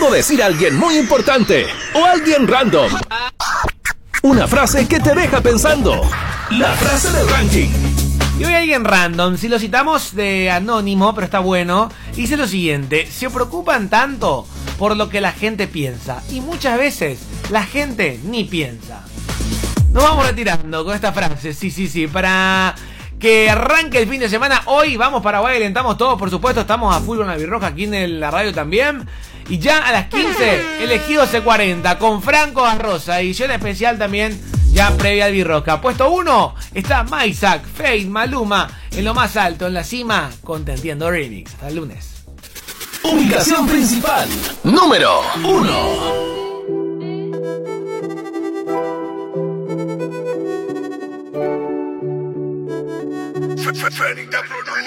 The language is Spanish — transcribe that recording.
pudo decir alguien muy importante o alguien random. Una frase que te deja pensando. La frase del ranking. Y hoy alguien random, si lo citamos de anónimo, pero está bueno, dice lo siguiente: se preocupan tanto por lo que la gente piensa y muchas veces la gente ni piensa. Nos vamos retirando con esta frase, sí, para que arranque el fin de semana. Hoy vamos para Paraguay, alentamos todos, por supuesto, estamos a full con la Birroja aquí en la radio también. Y ya a las 15, elegido C40 con Franco Arroza, edición especial también, ya previa al Birroja. Puesto 1 está Maisak, Fade, Maluma, en lo más alto, en la cima, con Te Entiendo Remix. Hasta el lunes. Ubicación principal, número 1.